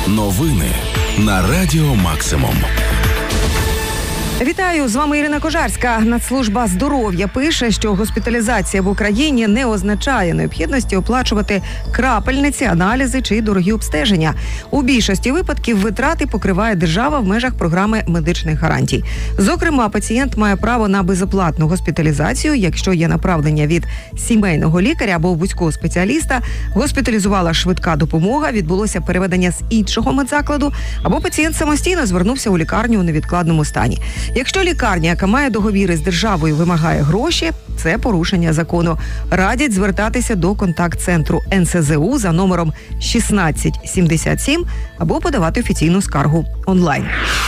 Новини на Радіо Максимум. Вітаю, з вами Ірина Кожарська. Нацслужба здоров'я пише, що госпіталізація в Україні не означає необхідності оплачувати крапельниці, аналізи чи дорогі обстеження. У більшості випадків витрати покриває держава в межах програми медичних гарантій. Зокрема, пацієнт має право на безоплатну госпіталізацію, якщо є направлення від сімейного лікаря або вузького спеціаліста, госпіталізувала швидка допомога, відбулося переведення з іншого медзакладу, або пацієнт самостійно звернувся у лікарню у невідкладному стані. Якщо лікарня, яка має договіри з державою, вимагає гроші, це порушення закону. Радять звертатися до контакт-центру НСЗУ за номером 1677 або подавати офіційну скаргу онлайн.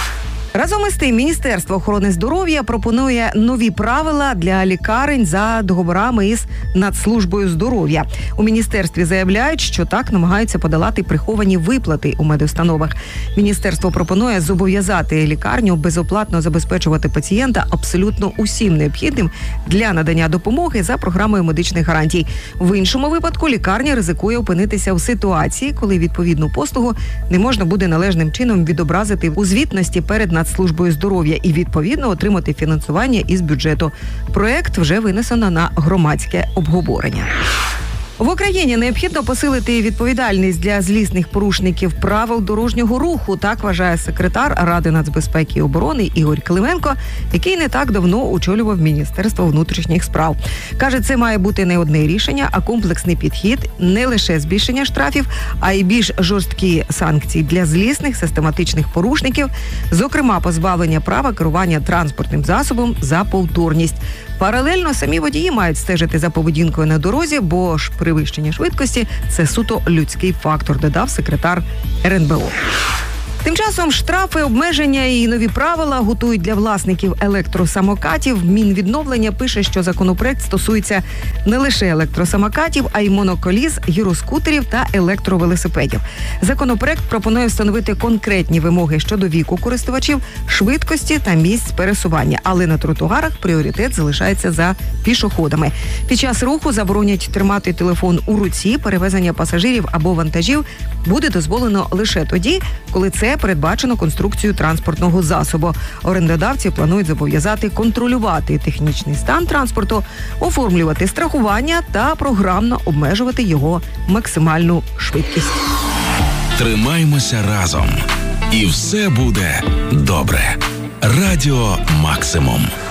Разом із тим, Міністерство охорони здоров'я пропонує нові правила для лікарень за договорами із Нацслужбою здоров'я. У міністерстві заявляють, що так намагаються подолати приховані виплати у медустановах. Міністерство пропонує зобов'язати лікарню безоплатно забезпечувати пацієнта абсолютно усім необхідним для надання допомоги за програмою медичних гарантій. В іншому випадку лікарня ризикує опинитися в ситуації, коли відповідну послугу не можна буде належним чином відобразити у звітності перед Нацслужбою здоров'я і, відповідно, отримати фінансування із бюджету. Проект вже винесено на громадське обговорення. В Україні необхідно посилити відповідальність для злісних порушників правил дорожнього руху, так вважає секретар Ради нацбезпеки і оборони Ігор Клименко, який не так давно очолював Міністерство внутрішніх справ. Каже, це має бути не одне рішення, а комплексний підхід, не лише збільшення штрафів, а й більш жорсткі санкції для злісних систематичних порушників, зокрема позбавлення права керування транспортним засобом за повторність. Паралельно самі водії мають стежити за поведінкою на дорозі, бо ж перевищення швидкості – це суто людський фактор, додав секретар РНБО. Тим часом штрафи, обмеження і нові правила готують для власників електросамокатів. Мінвідновлення пише, що законопроект стосується не лише електросамокатів, а й моноколіс, гіроскутерів та електровелосипедів. Законопроект пропонує встановити конкретні вимоги щодо віку користувачів, швидкості та місць пересування, але на тротуарах пріоритет залишається за пішоходами. Під час руху заборонять тримати телефон у руці, перевезення пасажирів або вантажів буде дозволено лише тоді, коли це передбачено конструкцією транспортного засобу. Орендодавці планують зобов'язати контролювати технічний стан транспорту, оформлювати страхування та програмно обмежувати його максимальну швидкість. Тримаймося разом. І все буде добре. Радіо Максимум.